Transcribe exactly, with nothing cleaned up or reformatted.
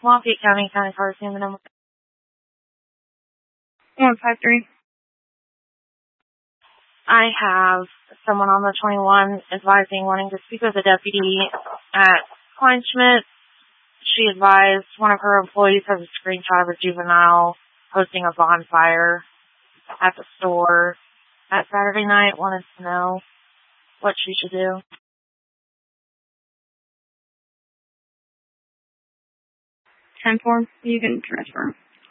Lafayette County, County Car Scene, the number. one five three. I have someone on the twenty-one advising wanting to speak with a deputy at Kleinschmidt. She advised one of her employees has a screenshot of a juvenile hosting a bonfire at the store at Saturday night. Wanted to know what she should do. ten four. You can transfer.